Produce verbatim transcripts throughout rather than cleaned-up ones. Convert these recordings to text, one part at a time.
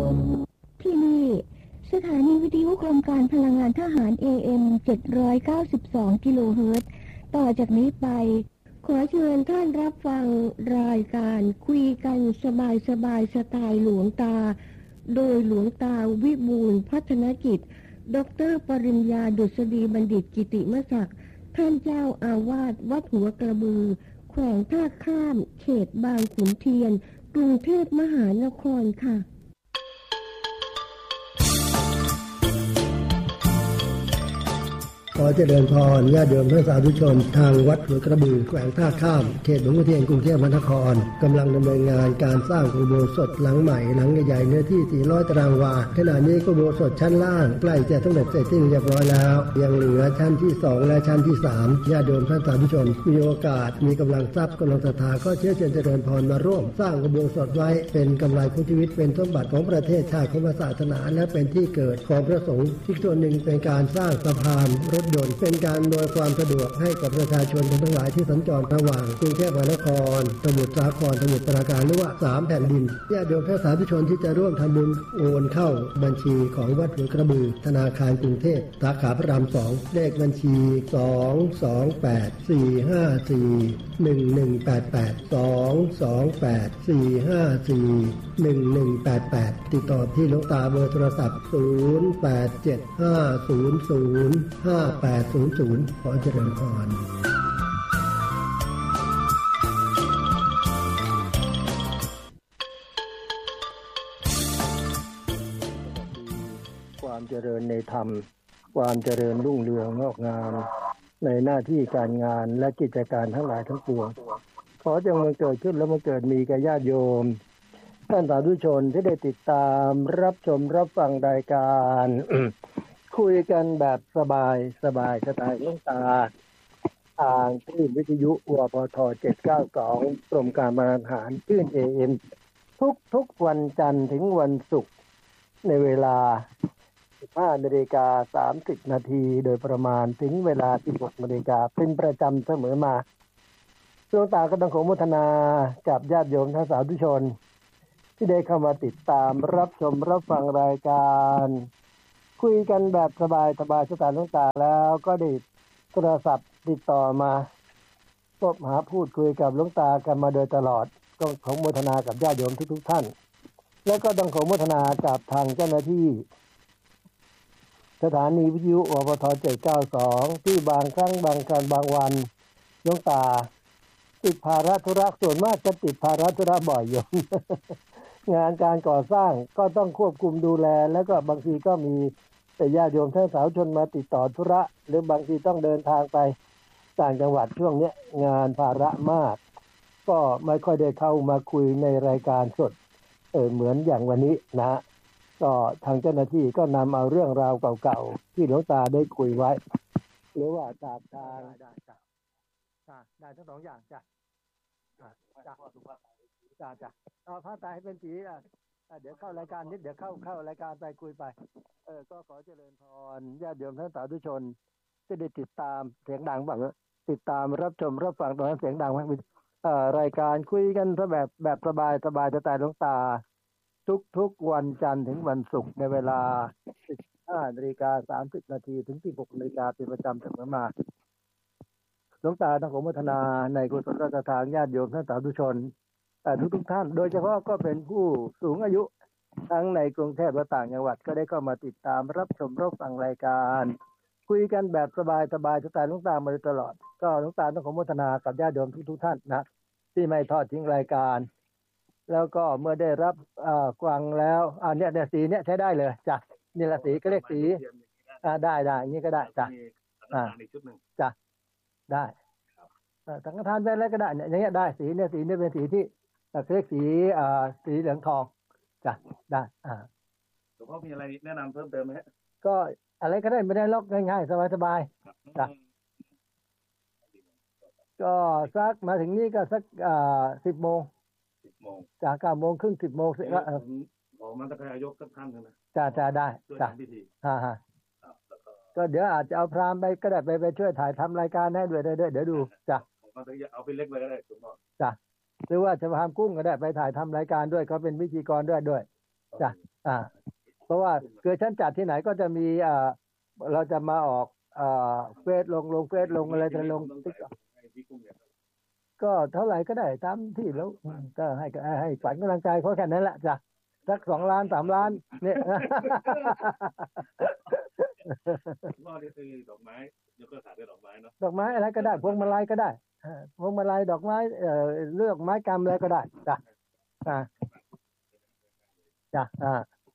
ที่นี่สถานีวิทยุโครงการพลังงานทหาร เอ เอ็ม เจ็ดร้อยเก้าสิบสอง กิโลเฮิรตซ์ต่อจากนี้ไปขอเชิญท่านรับฟังรายการคุยกันสบายสบายสไตล์หลวงตาโดยหลวงตาวิบูลย์พัฒนกิจดร.ปริญญาดุษฎีบัณฑิตกิติมศักดิ์ท่านเจ้าอาวาสวัดหัวกระบือแขวงท่าข้ามเขตบางขุนเทียนกรุงเทพมหานครค่ะขอเจริญพรญาติโยมท่านสาธุชนทางวัดหัวกระบือแขวงท่าข้ามเขตบางขุนเทียนกรุงเทพมหานครกำลังดำเนินงานการสร้างอุโบสถหลังใหม่หลังใหญ่ๆเนื้อที่สี่ร้อยตารางวาขณะนี้อุโบสถชั้นล่างใกล้จะสำเร็จเสร็จสิ้นเรียบร้อยแล้วยังเหลือชั้นที่สองและชั้นที่สามญาติโยมท่านสาธุชนมีโอกาสมีกำลังทรัพย์กำลังศรัทธาก็เชิญเจริญพรมาร่วมสร้างอุโบสถไว้เป็นกำไรของชีวิตเป็นสมบัติของประเทศชาติของศาสนาและเป็นที่เกิดของพระสงฆ์อีกส่วนหนึ่งเป็นการสร้างสะพานรถยนต์เป็นการโดยความสะดวกให้กับประชาชนทั้งหลายที่สัญจรระหว่างกรุงเทพมหานครสมุทรสาครสมุทรปราการหรือว่าสามแผ่นดินญาติโยมสาธุชนที่จะร่วมทำบุญโอนเข้าบัญชีของวัดหัวกระบือธนาคารกรุงเทพสาขาพระรามสองเลขบัญชีสอง สอง แปด สี่ ห้า สี่ หนึ่ง หนึ่ง แปด แปด สอง สอง แปด สี่ ห้า สี่ หนึ่ง หนึ่ง แปด แปดติดต่อที่หลวงตาเบอร์โทรศัพท์ศูนย์ แปด เจ็ด ห้า ศูนย์ ศูนย์ ห้า แปด ศูนย์ ศูนย์ขอเจริญพรความเจริญในธรรมความเจริญรุ่งเรืองงอกงามในหน้าที่การงานและกิจการทั้งหลายทั้งปวงขอจงบังเกิดขึ้นและบังเกิดมีแก่ญาติโยมท่านสาธุชนที่ได้ติดตามรับชมรับฟังรายการ คุยกันแบบสบายสบายสไตล์หลวงตาทางคลื่นวิทยุวปทเจ็ดเก้าสองกรมการบริหารคลื่น เอ เอ็ม ทุกทุกวันจันทร์ถึงวันศุกร์ในเวลา สิบห้านาฬิกาสามสิบนาทีโดยประมาณถึงเวลา สิบหกนาฬิกาเป็นประจำเสมอมาหลวงตาก็ต้องขออนุโมทนากับญาติโยมท่านสาธุชนที่ได้เข้ามาติดตามรับชมรับฟังรายการคุยกันแบบสบายสบายสไตล์หลวงตาแล้วก็ได้โทรศัพท์ติดต่อมาพบหาพูดคุยกับหลวงตากันมาโดยตลอดก็ขออนุโมทนากับญาติโยมทุกๆท่านแล้วก็ต้องขออนุโมทนากับทางเจ้าหน้าที่สถานีวิทยุวปทเจ็ดเก้าสองที่บางครั้งบางครั้งบางวันหลวงตาติดภาระธุระส่วนมากจะติดภาระธุระบ่อยอยู่ งานการก่อสร้างก็ต้องควบคุมดูแลแล้วก็บางทีก็มีแต่ญาติโยมท่านสาธุชนมาติดต่อธุระหรือบางทีต้องเดินทางไปต่างจังหวัดช่วงนี้งานภาระมากก็ไม่ค่อยได้เข้ามาคุยในรายการสดเออเหมือนอย่างวันนี้นะก็ทางเจ้าหน้าที่ก็นำเอาเรื่องราวเก่าๆที่หลวงตาได้คุยไว้หรือว่าจากทางได้จ้ะได้ทั้งสองอย่างจ้ะจ้ะจ้ะจ้ะจ้ะเอาผ้าตายให้เป็นสีอ่ะเดี๋ยวเข้ารายการนิดเดี๋ยวเข้าเข้ารายการไปคุยไปเออก็ขอเจริญพรญาติโยมท่านสาธุชนที่ได้ติดตามเสียงดังบ้างติดตามรับชมรับฟังตอนนั้นเสียงดังไหมเอ่อรายการคุยกันแบบแบบสบายสบายสไตล์หลวงตาทุกๆวันจันทร์ถึงวันศุกร์ในเวลา สิบห้านาฬิกาสามสิบนาทีถึง สิบหกนาฬิกาเป็นประจำเสมอมาหลวงตาต้องขออนุโมทนาในกุศลราชทานญาติโยมท่านสาธุชนทุกๆท่านโดยเฉพาะก็เป็นผู้สูงอายุทั้งในกรุงเทพและต่างจังหวัดก็ได้เข้ามาติดตามรับชมรับฟังรายการคุยกันแบบสบายสบายสไตล์หลวงตามาโดยตลอดก็หลวงตาต้องขออนุโมทนากับญาติโยมทุกๆท่านนะที่ไม่ทอดทิ้งรายการแล้วก็เมื่อได้รับกวางแล้วอ่าเนี่ยเนี่ยสีเนี่ยใช้ได้เลยจ้ะนี่ละสีก็เรียกสีอ่าได้ได้อย่างนี้ก็ได้จ้ะอ่าจ้ะได้สังฆทานไปแล้วก็ได้เนี่ยอย่างเงี้ยได้สีเนี่ยสีเนี่ยเป็นสีที่เรียกสีอ่าสีเหลืองทองจ้ะได้อ่าหลวงพ่อมีอะไรแนะนำเพิ่มเติมไหมฮะก็อะไรก็ได้ไม่ได้ล็อกง่ายๆสบายๆจ้ะก็สักมาถึงนี่ก็สักอ่าสิบโมงสิบโมงจากเก้าโมงครึ่งสิบโมงเสร็จก็ขอมันตะพายกสักท่านนะจ้ะจ้ะได้จ้ะฮ่าฮ่าก็เดี๋ยวอาจจะเอาพรามไปก็ได้ไปไปช่วยถ่ายทำรายการให้ด้วยด้วยเดี๋ยวดูจ้ะมันจะเอาไปเล็กไปก็ได้ถูกต้องจ้ะหรือว่าจะพรามกุ้งก็ได้ไปถ่ายทำรายการด้วยเขาเป็นพิธีกรด้วยด้วยจ้ะอ่าเพราะว่าคือฉันจัดที่ไหนก็จะมีอ่าเราจะมาออกอ่าเฟซลงลงเฟซลงอะไรจะลงติ๊กก็เท่าไหร่ก็ได้ตามที่แล้วก็ให้ให้ฝันกำลังใจเขาแค่นั้นแหละจ้ะสักสองล้านสามล้านเนี่ยก็ได้ซื้อดอกไม้ยกเลิกขายด้วยดอกไม้เนาะดอกไม้อะไรก็ได้พวงมาลัยก็ได้พวงมาลัยดอกไม้เอ่อเลือกไม้กำอะไรก็ได้จ้ะอ่าจ้ะอ่า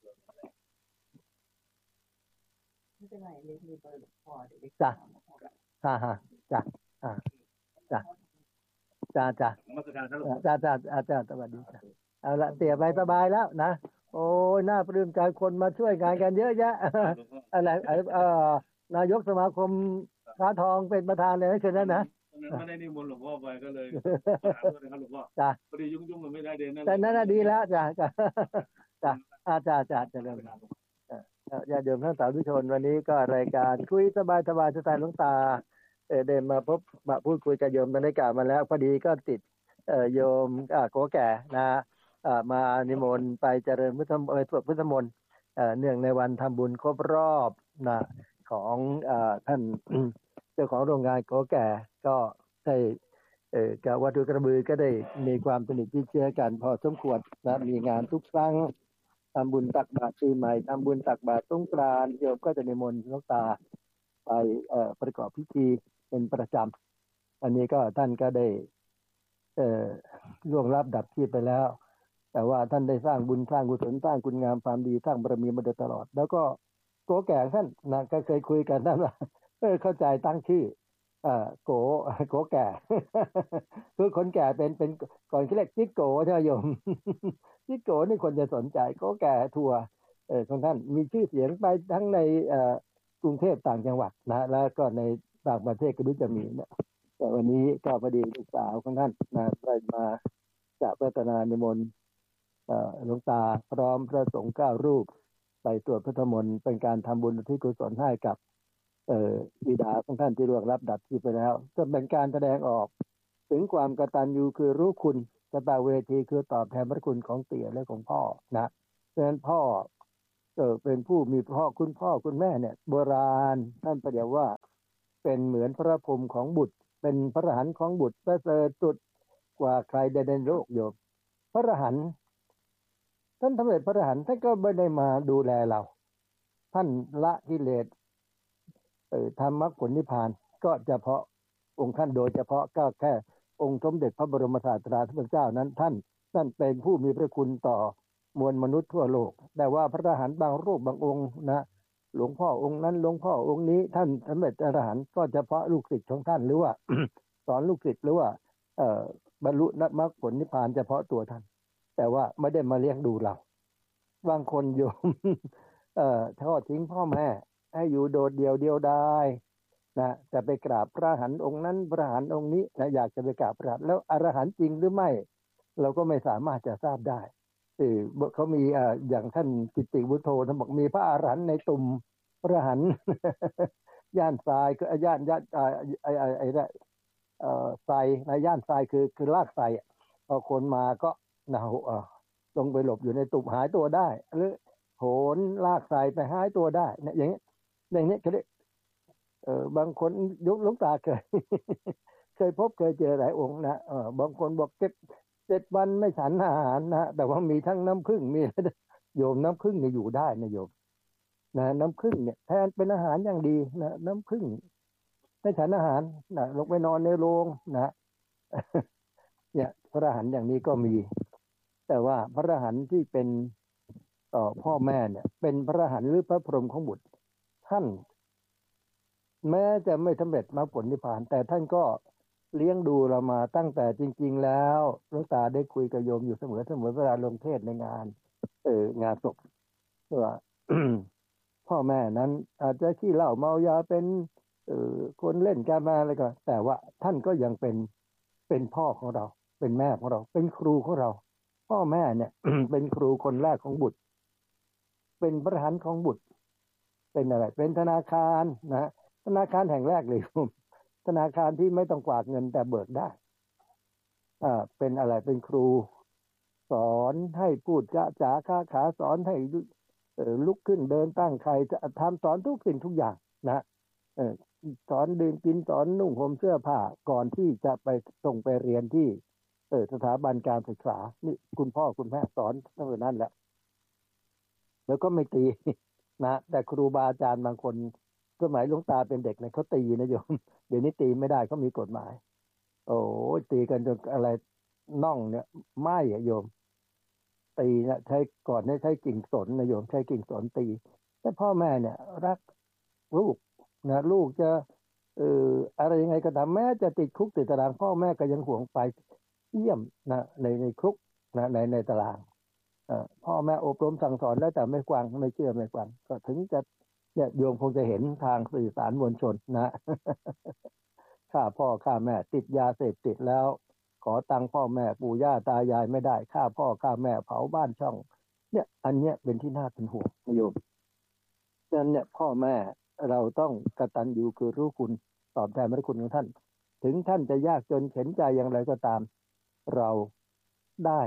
จ้ะฮ่าฮ่าจ้ะอ่าจ้ะจ้ะจ้ะมาตรการครับจ้ะจ้ะจ้ะจ้ะสวัสดีจ้ะเอาละเตี๋ยไปสบายแล้วนะโอ้ยน่าปลื้มใจคนมาช่วยงานกันเยอะแยะอะไรเอ่อนายกสมาคมค้าทองเป็นประธานเลยนะคืนนั้นนะไม่ได้นิมนต์หลวงพ่อไปก็เลยถามด้วยนะครับหลวงพ่อจ้ะพอดียุ่งๆมันไม่ได้เดนนั่นแต่นั้นดีแล้วจ้ะจ้ะจ้ะอาจ้ะจ้ะจะเริ่มญาติโยมท่านสาธุชนวันนี้ก็รายการคุยสบายสบายสไตล์หลวงตาเออเดินมาพบมาพูดคุยกับโยมบรรยากาศมาแล้วพอดีก็ติดเอ่อโยมอ่าโกแก่นะอ่ามานิมนต์ไปเจริญพุทธเอ่อสวดพุทธมนต์เอ่อเนื่องในวันทำบุญครบรอบนะของอ่าท่านเจ้าของโรงงานโกแก่ก็ได้เอ่อกับวัดกระบือก็ได้มีความสนิทชิดเชื้อกันพอสมควรนะมีงานทุกครั้งทำบุญตักบาตรปีใหม่ทำบุญตักบาตรสงกรานต์โยมก็จะนิมนต์หลวงตาไปเอ่อประกอบพิธีเป็นประจำอันนี้ก็ท่านก็ได้เอ่อล่วงลับดับชีพไปแล้วแต่ว่าท่านได้สร้างบุญสร้างกุศลสร้างคุณงามความดีสร้างบารมีมาโดยตลอดแล้วก็โกแก่ท่านนะก็เคยคุยกันท่านว่าเออเข้าใจตั้งชื่อเอ่อโกโกแก่คือคนแก่เป็นเป็นก่อนเขาเรียกจิ๊กโกใช่ไหมโยมจิ๊กโกนี่คนจะสนใจโกแก่ทัวร์เออของท่านมีชื่อเสียงไปทั้งในเอ่อกรุงเทพต่างจังหวัดนะแล้วก็ในต่างประเทศก็รู้จะมีนะแต่วันนี้ก็พอดีลูกสาวของท่านนะได้มาจากพัฒนานิมนต์หลวงตาพร้อมพระสงฆ์เก้ารูปไปตรวจพุทธมนต์เป็นการทำบุญที่กุศลให้กับบิดาของท่านที่ล่วงลับดับชีพไปแล้วก็เป็นการแสดงออกถึงความกตัญญูคือรู้คุณกตเวทีคือตอบแทนพระคุณของเตี่ยและของพ่อนะเพราะฉะนั้นพ่อเออเป็นผู้มีพ่อคุณพ่อคุณแม่เนี่ยโบราณท่านประเดี๋ยวว่าเป็นเหมือนพระพรหมของบุตรเป็นพระอรหันต์ของบุตรประเสริฐสุดกว่าใครใดในโลกโยมพระอรหันต์ท่านสมเด็จพระอรหันต์ท่านก็ไม่ได้มาดูแลเราท่านละกิเลสเอ่อทำมรรคผลนิพพานก็เฉพาะองค์ท่านโดยเฉพาะก็แค่องค์สมเด็จพระบรมศาสดาธิราชเจ้านั้นท่านท่านเป็นผู้มีพระคุณต่อมวลมนุษย์ทั่วโลกแต่ว่าพระอรหันต์บางรูปบางองค์นะหลวงพ่อองค์นั้นหลวงพ่อองค์นี้ท่านสมเด็จพระอรหันต์ก็เฉพาะลูกศิษย์ของท่านหรือว่า สอนลูกศิษย์หรือว่าเอ่อบรรลุมรรคผลนิพพานเฉพาะตัวท่านแต่ว่าไม่ได้มาเลี้ยงดูเราบางคนโยมเอ่อทอดทิ้งพ่อแม่ให้อยู่โดดเดี่ยวเดียวดายนะจะไปกราบพระอรหันต์องค์นั้นพระอรหันต์องค์นี้นะอยากจะไปกราบพระอรหันต์แล้วอรหันต์จริงหรือไม่เราก็ไม่สามารถจะทราบได้เออเขามีอ่าอย่างท่านกิตติวุฒโธท่านบอกมีพระอรหันต์ในตุ่มพระอรหันต์ ย่านทรายก็ย่านย่านไอ้ไอ้ไอ้ไอ้เอ่อทรายในย่านทรายคือคือรากทรายพอคนมาก็นะเอ่อลงไปหลบอยู่ในตุ่มหายตัวได้หรือโหนลากทรายไปหายตัวได้เนี่ยอย่างนี้อย่างนี้เขาเรียกเออบางคนยกหลวงตาเคย เคยพบเคยเจอหลายองค์นะเออบางคนบอกเก็บเจ็ดวันไม่ฉันอาหารนะแต่ว่ามีทั้งน้ำผึ้งมีโยมน้ำผึ้งเนี่ยอยู่ได้นะโยมนะน้ำผึ้งเนี่ยแทนเป็นอาหารอย่างดีนะน้ำผึ้งไม่ฉันอาหารนะลงไปนอนในโรงนะเนี่ยพระอรหันต์อย่างนี้ก็มีแต่ว่าพระอรหันต์ที่เป็นต่อพ่อแม่เนี่ยเป็นพระอรหันต์หรือพระพรหมของบุตรท่านแม้จะไม่สำเร็จมรรคผลนิพพานแต่ท่านก็เลี้ยงดูเรามาตั้งแต่จริงๆแล้วหลวงตาได้คุยกับโยมอยู่เสมอเสมอเวลาลงเทศในงานเอองานศพว่า พ่อแม่นั้นอาจจะขี้เหล้าเมายาเป็นเอ่อคนเล่นการมาอะไรก็แต่ว่าท่านก็ยังเป็นเป็นพ่อของเราเป็นแม่ของเราเป็นครูของเราพ่อแม่เนี่ย เป็นครูคนแรกของบุตรเป็นพระอรหันต์ของบุตรเป็นอะไรเป็นธนาคารนะธนาคารแห่งแรกเลยธนาคารที่ไม่ต้องฝากเงินแต่เบิกได้อ่าเป็นอะไรเป็นครูสอนให้พูดจะจ๋าค้าขาสอนให้เออลุกขึ้นเดินตั้งใครจะทำสอนทุกสิ่งทุกอย่างนะเออสอนดื่มกินสอนนุ่งห่มเสื้อผ้าก่อนที่จะไปส่งไปเรียนที่เออสถาบันการศึกษานี่คุณพ่อคุณแม่สอนตั้งแต่นั้นแหละแล้วก็ไม่ตีนะแต่ครูบาอาจารย์บางคนสมัยหลวงตาเป็นเด็กเนี่ยเขาตีนะโยมเดี๋ยวนี้ตีไม่ได้เขามีกฎหมายโอ้ตีกันจนอะไรน่องเนี่ยไหม้อะโยมตีเนี่ยใช้ก่อนเนี่ยใช้กิ่งสนนะโยมใช้กิ่งสนตีแต่พ่อแม่เนี่ยรักลูกนะลูกจะเอออะไรยังไงก็ตามแม้จะติดคุกติดตารางพ่อแม่ก็ยังหวงไปเยี่ยมนะในในคุกนะในในตารางเอ่อพ่อแม่อบรมสั่งสอนแล้วแต่ไม่ฟังไม่เชื่อไม่ฟังก็ถึงจะเนี่ยโยมคงจะเห็นทางสื่อสารมวลชนนะ ฆ่าพ่อฆ่าแม่ติดยาเสพติดแล้วขอตังค์พ่อแม่ปู่ย่าตายายไม่ได้ฆ่าพ่อฆ่าแม่เผาบ้านช่องเนี่ยอันเนี้ยเป็นที่น่าเป็นห่วงโยมฉะนั้นเนี่ยพ่อแม่เราต้องกตัญญูคือรู้คุณตอบแทนพระคุณของท่านถึงท่านจะยากจนเข็ญใจอย่างไรก็ตามเราได้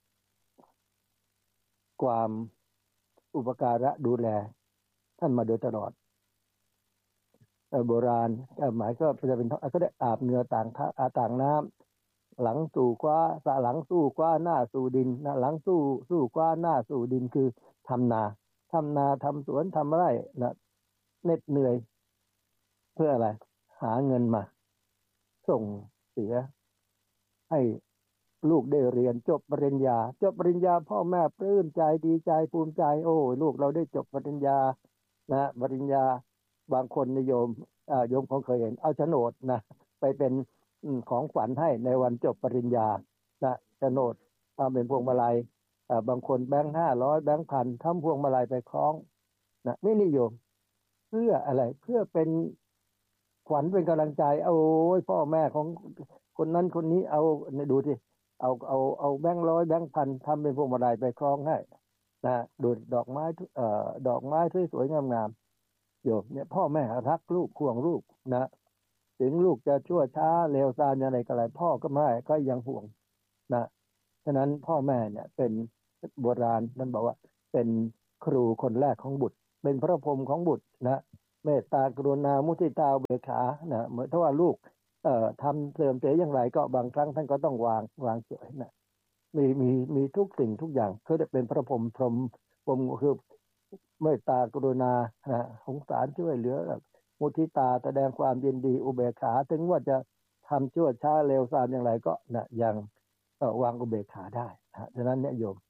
ความอุปการะดูแลท่านมาโดยตลอดโบราณหมายก็จะเป็นก็ได้อาบเหงื่อต่างท่าต่างน้ำหลังสู่กว้าหลังสู้กว้าหน้าสู่ดินนะหลังสู้สู้กว้าหน้าสู่ดินคือทำนาทำนาทำสวนทำไร่นะเหน็ดเหนื่อยเพื่ออะไรหาเงินมาส่งเสียให้ลูกได้เรียนจบปริญญาจบปริญญาพ่อแม่ปลื้มใจดีใจภูมิใจโอ้ลูกเราได้จบปริญญานะปริญญาบางคนนิยมอ่าโยมคงเคยเห็นเอาโฉนดนะไปเป็นของขวัญให้ในวันจบปริญญานะโฉนดทำเป็นพวงมาลัยอ่าบางคนแบงค์ห้าร้อยแบงค์พันทำพวงมาลัยไปคล้องนะนี่นิยมเพื่ออะไรเพื่อเป็นขวัญเป็นกำลังใจโอ้ยพ่อแม่ของคนนั้นคนนี้เอาดูสิเอาเอาเอาแบงค์ร้อยแบงค์พันทำเป็นพวงมาลัยไปคล้องให้นะดูดอกไม้เอ่อดอกไม้สวยๆงามๆโยมเนี่ยพ่อแม่รักลูกห่วงลูกนะถึงลูกจะชั่วช้าเลวทรามอะไรก็อะไรพ่อก็ไม่ก็ยังห่วงนะฉะนั้นพ่อแม่เนี่ยเป็นโบราณนั่นบอกว่าเป็นครูคนแรกของบุตรเป็นพระพรหมของบุตรนะเมตตากรุณามุทิตาเบกขานะเหมือนถ้าว่าลูกเอ่อทำเสื่อมเสียอย่างไรก็บางครั้งท่านก็ต้องวางวางเฉยนะมีมีมีทุกสิ่งทุกอย่างคือเป็นพระพรหมพรหมพรหมคือเมตตากรุณานะสงสารช่วยเหลือมุทิตาแสดงความยินดีอุเบกขาถึงว่าจะทำชั่วช้าเลวทรามอย่างไรก็นะยังวางอุเบกขาได้นะฉะนั้นเนี่ยโยม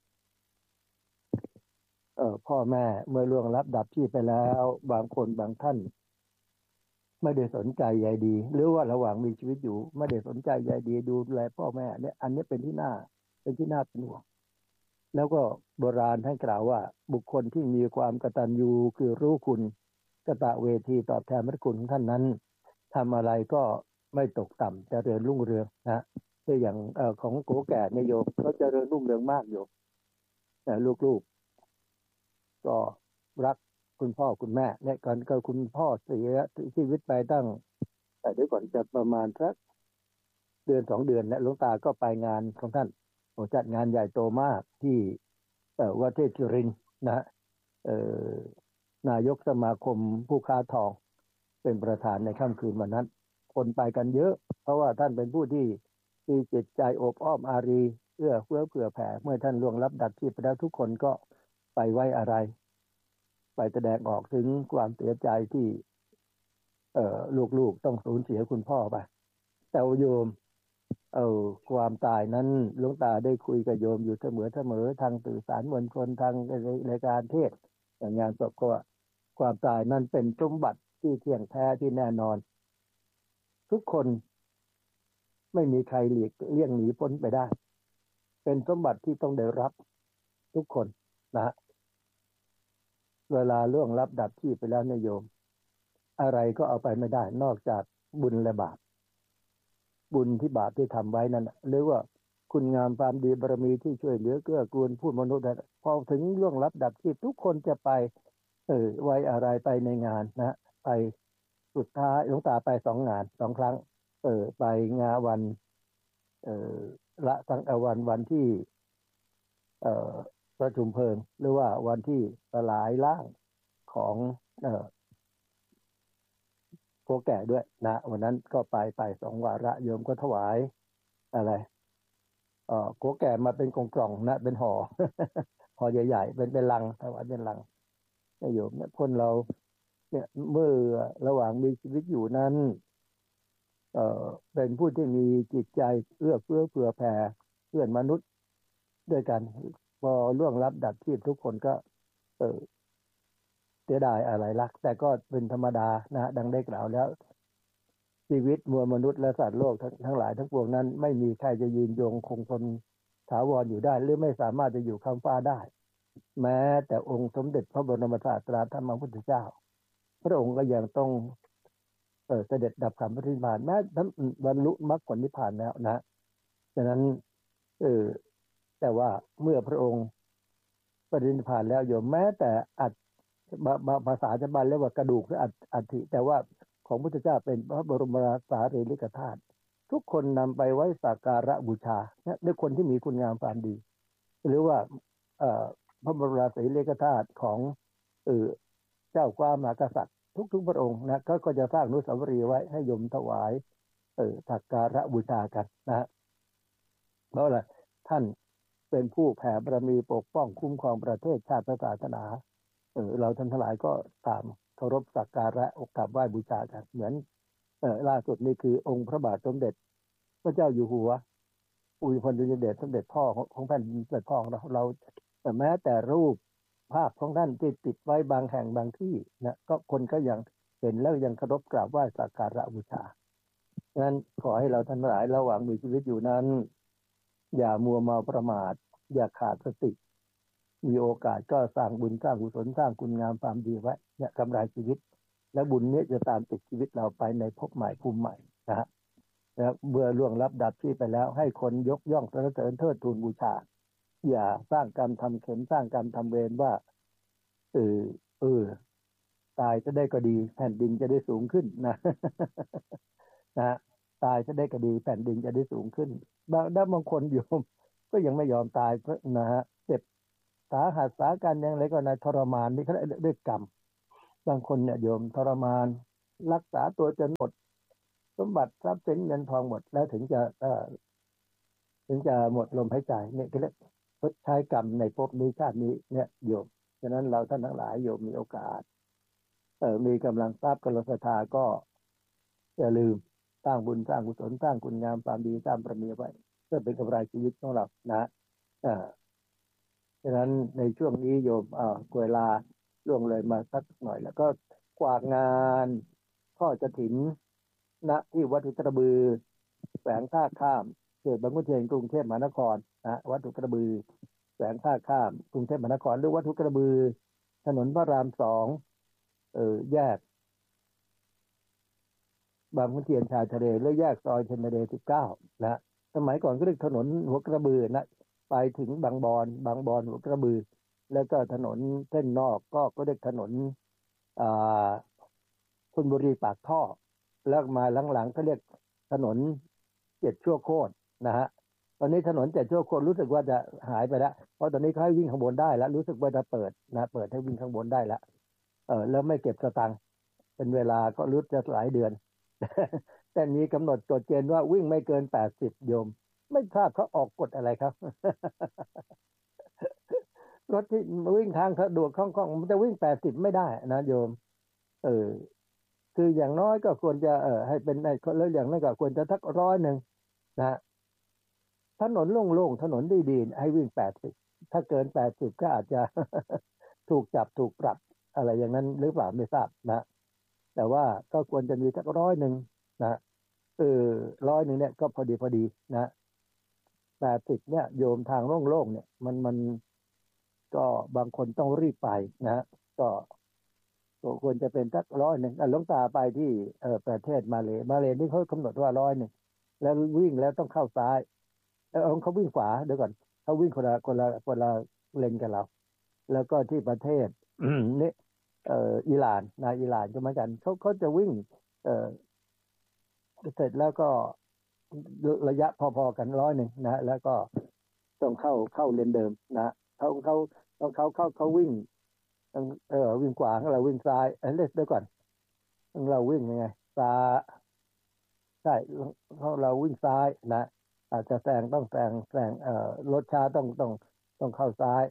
เอ่อพ่อแม่เมื่อล่วงลับดับที่ไปแล้วบางคนบางท่านไม่ได้สนใจใยดีหรือว่าระหว่างมีชีวิตอยู่ไม่ได้สนใจใยดีดูแลพ่อแม่เนี่ยอันนี้เป็นที่น่าเป็นที่น่าเป็นห่วงแล้วก็โบราณท่านกล่าวว่าบุคคลที่มีความกตัญญูคือรู้คุณกตเวทีตอบแทนพระคุณของท่านนั้นทำอะไรก็ไม่ตกต่ำเจริญรุ่งเรืองนะเช่นอย่างเอ่อของโกแก่เนี่ยโยมเขาเจริญรุ่งเรืองมากโยมแต่ลูกๆก็รักคุณพ่อคุณแม่เนี่ยก่อนก็คุณพ่อเสียชีวิตไปตั้งแต่เดี๋ยวก่อนจะประมาณสักเดือนสองเดือนเนี่ยหลวงตาก็ไปงานของท่านโอ้จัดงานใหญ่โตมากที่เอ่อวัดเทพจุรินทร์นะเอ่อนายกสมาคมผู้ค้าทองเป็นประธานในค่ำคืนวันนั้นคนไปกันเยอะเพราะว่าท่านเป็นผู้ที่มีจิตใจอบอ้อมอารีเอื้อเฟื้อเผื่อแผ่เมื่อท่านล่วงลับดับชีพไปแล้วทุกคนก็ไปไว้อะไรไปแสดงออกถึงความเสียใจที่เอ่อลูกๆต้องสูญเสียคุณพ่อไปแต่โยมเออความตายนั้นหลวงตาได้คุยกับโยมอยู่เสมอเสมอทางสื่อสารมวลชนทางรายการเทศอย่างงานศพก็ความตายนั้นเป็นสมบัติที่เที่ยงแท้ที่แน่นอนทุกคนไม่มีใครหลีกเลี่ยงหนีพ้นไปได้เป็นสมบัติที่ต้องได้รับทุกคนนะเวลาล่วงลับดับชีพไปแล้วเนี่ยโยมอะไรก็เอาไปไม่ได้นอกจากบุญและบาปบุญที่บาปที่ทำไว้นั่นหรือว่าคุณงามความดีบารมีที่ช่วยเหลือเกื้อกูลผู้มนุษย์พอถึงล่วงลับดับชีพทุกคนจะไปเออไว้อะไรไปในงานนะไปสุดท้ายหลวงตาไปสองงานสองครั้งเออไปงานวันเออละสังวันวันที่เออประชุมเพลิงหรือว่าวันที่สลายร่างของเอ่อโกแก่ด้วยนะวันนั้นก็ไปไปสองวาระโยมก็ถวายอะไรเอ่อโกแก่มาเป็นกล่องๆนะเป็นห่อ ห่อใหญ่ๆเป็นเป็นลังถวายเป็นลังโยมเนี่ยคนเราเนี่ยเมื่อระหว่างมีชีวิตอยู่นั้นเอ่อเป็นผู้ที่มีจิตใจเอื้อเฟื้อเผื่อแผ่เพื่อนมนุษย์ด้วยกันพอล่วงลับดับชีพทุกคนก็เออเสียดายอะไรลักแต่ก็เป็นธรรมดานะดังได้กล่าวแล้วชีวิตมวลมนุษย์และสัตว์โลกทั้งทั้งหลายทั้งปวงนั้นไม่มีใครจะยืนยงคงทนถาวรอยู่ได้หรือไม่สามารถจะอยู่ข้ามฟ้าได้แม้แต่องค์สมเด็จพระบรมศาสดาธรรมพุทธเจ้าพระองค์ก็ยังต้องเออเสด็จดับขันธ์ปรินิพพานแม้ท่านบรรลุมรรคผลนิพพานแล้วนะฉะนั้นเออแต่ว่าเมื่อพระองค์ปรินิพพานแล้วโยมแม้แต่อัตภาษาชาวบ้านเรียกว่ากระดูกหรืออัฐิแต่ว่าของพุทธเจ้าเป็นพระบรมสารีริกธาตุทุกคนนำไปไว้สักการะบูชาเนี่ยด้วยคนที่มีคุณงามความดีหรือว่าเอ่อพระบรมสารีริกธาตุของเออเจ้ากว้ามหากษัตริย์ทุกๆพระองค์นะก็ก็จะสร้างอนุสาวรีย์ไว้ให้โยมถวายเออสักการะบูชากันนะเพราะอะไรท่านเป็นผู้แผ่บารมีปกป้องคุ้มครองประเทศชาติศาสนาเออเราท่านทั้งหลายก็ตามเคารพสักการะกราบไหว้บูชากันเหมือนเออล่าสุดนี่คือองค์พระบาทสมเด็จพระเจ้าอยู่หัวอุยพลยเดชสมเด็จพ่อของแผ่นดินสมเด็จพ่อของเราเราแต่แม้แต่รูปภาพของท่านที่ติดไว้บางแห่งบางที่นะก็คนก็ยังเห็นแล้วยังเคารพกราบไหว้สักการะบูชาฉะนั้นขอให้เราท่านทั้งหลายระหว่างมีชีวิตอยู่นั้นอย่ามัวเมาประมาทอย่าขาดสติมีโอกาสก็สร้างบุญสร้างกุศลสร้างคุณงามความดีไว้เนี่ยกำไรชีวิตและบุญนี้จะตามติดชีวิตเราไปในภพใหม่ภูมิใหม่นะฮะแล้วเมื่อล่วงลับดับชีพไปแล้วให้คนยกย่องสรรเสริญเทิดทูนบูชาอย่าสร้างกรรมทำเข็ญสร้างกรรมทำเวรว่าเออเออตายจะได้ก็ดีแผ่นดินจะได้สูงขึ้นนะ นะตายจะได้ก็ดีแผ่นดินจะได้สูงขึ้นบางด้านบางคนโยมก็ยังไม่ยอมตายนะฮะเจ็บสาหัสสาการยังไรก็ในทรมานนี่เขาเรียกด้วยกรรมบางคนเนี่ยโยมทรมานรักษาตัวจนหมดสมบัติทรัพย์สินเงินทองหมดแล้วถึงจะเอ่อถึงจะหมดลมหายใจเนี่ยเขาเรียกชดใช้กรรมในภพนี้ชาตินี้เนี่ยโยมฉะนั้นเราท่านทั้งหลายโยมมีโอกาสเออมีกำลังทรัพย์กำลังศรัทธาก็อย่าลืมสร้างบุญสร้างกุศลสร้างคุณงามความดีสร้างบารมีไว้เพื่อเป็นกำไรชีวิตของเรานะอ่าฉะนั้นในช่วงนี้โยมเอ่อเวลาล่วงเลยมาสักหน่อยแล้วก็กวาดงานทอดกฐินณที่วัดอุตรบือแขวงท่าข้ามเขตบางขุนเทียนกรุงเทพมหานครนะวัดอุตรบือแขวงท่าข้ามกรุงเทพมหานครหรือวัดอุตรบือถนนพระรามสองเออแยกบางขุนเทียนชายทะเลหรือแยกซอยเทนเดย์สิบเก้านะสมัยก่อนก็เรียกถนนหัวกระบือนะไปถึงบางบอนบางบอนหัวกระบือแล้วก็ถนนเส้นนอกก็ก็เรียกถนนอ่าชลบุรีปากท่อแล้วมาหลังๆก็เรียกถนนเจ็ดชั่วโคตรนะฮะตอนนี้ถนนเจ็ดชั่วโคตรรู้สึกว่าจะหายไปแล้วเพราะตอนนี้เขาให้วิ่งข้างบนได้แล้วรู้สึกว่าจะเปิดนะเปิดให้วิ่งข้างบนได้แล้วเออแล้วไม่เก็บสตังค์เป็นเวลาก็รู้จะหลายเดือน แต่มีกำหนดกฎเกณฑ์ว่าวิ่งไม่เกินแปดสิบโยมไม่ทราบเขาออกกฎอะไรครับ รถที่วิ่งทางสะดวกคล่องๆมันจะวิ่งแปดสิบไม่ได้นะโยมเออคืออย่างน้อยก็ควรจะเออให้เป็นในแล้วอย่างนั้นก็ควรจะทักร้อยหนึ่งนะถนนโล่งๆถนนดีๆให้วิ่งแปดสิบถ้าเกินแปดสิบก็อาจจะ ถูกจับถูกปรับอะไรอย่างนั้นหรือเปล่าไม่ทราบนะแต่ว่าก็ควรจะมีสักร้อยหนึ่งนะเออร้อยหนึ่งเนี่ยก็พอดีพอดีนะแปดสิบเนี่ยโยมทางโล่งๆเนี่ยมันมันก็บางคนต้องรีบไปนะก็ควรจะเป็นสักร้อยหนึ่งหลวงตาไปที่เออประเทศมาเลมาเลนี่เขากำหนดว่าร้อยหนึ่งแล้ววิ่งแล้วต้องเข้าซ้ายเออเขาวิ่งขวาเดี๋ยวก่อนเขาวิ่งคนละคนละคนละเลนกันเราแล้วก็ที่ประเทศนี่เอ่ออิหร่านนะอิหร่านก็เหมือนกันเขาเขาจะวิ่งเอ่อเสร็จแล้วก็ระยะพอๆกันร้อยหนึ่งนะแล้วก็ต้องเข้าเข้าเลนเดิมนะเขาเขาเขาเขาเขาเขาวิ่งเออวิ่งขวาเราวิ่งซ้ายเอ้ยเดี๋ยวก่อนเราวิ่งยังไงซ้ายใช่เราเราวิ่งซ้ายนะอาจจะแซงต้องแซงแซงเอ่อรถช้าต้องต้องต้องเข้าซ้าย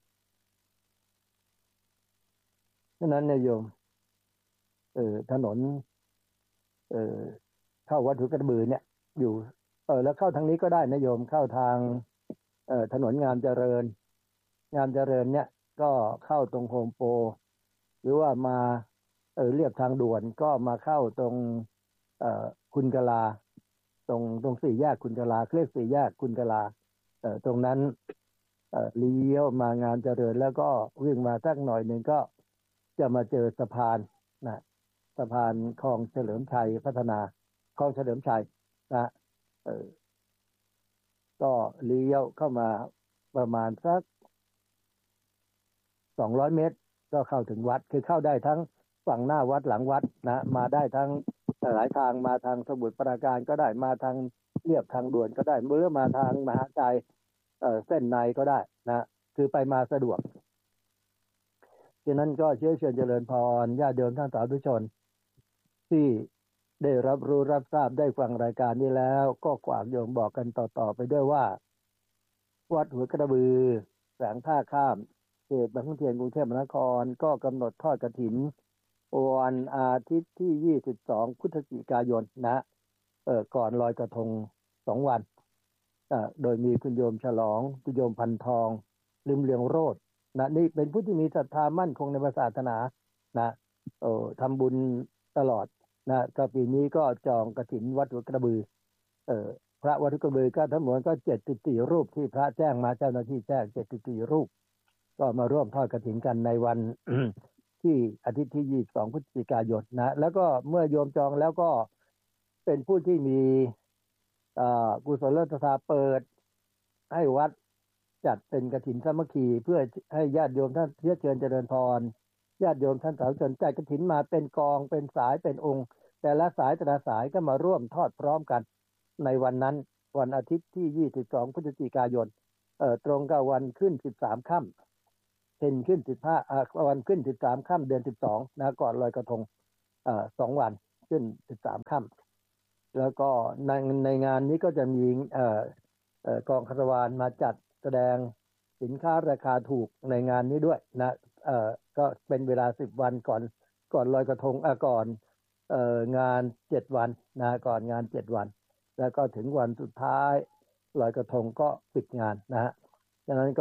ฉะนั้นเนี่ยโยมเออถนนเออเข้าวัดหัวกระบือเนี่ยอยู่เออแล้วเข้าทางนี้ก็ได้นะโยมเข้าทางเอ่อถนนงามเจริญงามเจริญเนี่ยก็เข้าตรงโฮมโปรหรือว่ามาเออเรียบทางด่วนก็มาเข้าตรงเอ่อคุณกะลาตรงตรงสี่แยกคุณกะลาเรียกสี่แยกคุณกะลาเอ่อตรงนั้นเอ่อเลี้ยวมางานเจริญแล้วก็วิ่งมาสักหน่อยหนึ่งก็จะมาเจอสะพานนะสะพานคลองเฉลิมชัยพัฒนาคลองเฉลิมชัยนะเออก็เลี้ยวเข้ามาประมาณสักสองร้อยเมตรก็เข้าถึงวัดคือเข้าได้ทั้งฝั่งหน้าวัดหลังวัดนะมาได้ทั้งหลายทางมาทางสมุทรปราการก็ได้มาทางเรียบทางด่วนก็ได้เมื่อมาทางมหาชัยเอ่อเส้นในก็ได้นะคือไปมาสะดวกฉะนั้นก็เชื้อเชิญเจริญพรญาติโยมท่านสาธุชนที่ได้รับรู้รับทราบได้ฟังรายการนี้แล้วก็ฝากโยมบอกกันต่อๆไปด้วยว่าวัดหัวกระบือแสงท่าข้ามเขตบางขุนเทียนกรุงเทพมหานครก็กำหนดทอดกฐินวันอาทิตย์ที่ยี่สิบสองพฤศจิกายนนะเออก่อนลอยกระทงสองวันอ่าโดยมีคุณโยมฉลองคุณโยมพันทองลืมเรืองโรจน์นะนี่เป็นผู้ที่มีศรัทธามั่นคงในศาสนานะเออทำบุญตลอดนะก็ปีนี้ก็จองกฐินวัดหัวกระบือเออพระวัดหัวกระบือก็ทั้งหมดก็เจ็ดสิบสี่รูปที่พระแจ้งมาเจ้าหน้าที่แจ้งเจ็ดสิบสี่รูปก็มาร่วมทอดกฐินกันในวัน ที่อาทิตย์ที่ยี่สิบสองพฤศจิกายนนะแล้วก็เมื่อโยมจองแล้วก็เป็นผู้ที่มีกุศลศรัทธาเปิดให้วัดจัดเป็นกฐินสามัคคีเพื่อให้ญาติโยมท่านเชื้อเชิญเจริญพรญาติโยมท่านสาธุชนจัดกฐินมาเป็นกองเป็นสายเป็นองค์แต่ละสายแต่ละสายก็มาร่วมทอดพร้อมกันในวันนั้นวันอาทิตย์ที่ยี่สิบสองพฤศจิกายนเอ่อตรงกับวันขึ้นสิบสามค่ำเป็นขึ้นสิบห้าอ่าวันขึ้นสิบสามค่ำเดือนสิบสองนะก่อนลอยกระทงเอ่อสองวันขึ้นสิบสามค่ำแล้วก็ในในงานนี้ก็จะมีเอ่อเอ่อกองคารวานมาจัดแสดงสินค้าราคาถูกในงานนี้ด้วยนะเอ่อก็เป็นเวลาสิบวันก่อนก่อนลอยกระทงอ่ะก่อนเอ่องานเจ็ดวันนะก่อนงานเจ็ดวันแล้วก็ถึงวันสุดท้ายลอยกระทงก็ปิดงานนะฮะฉะนั้นก็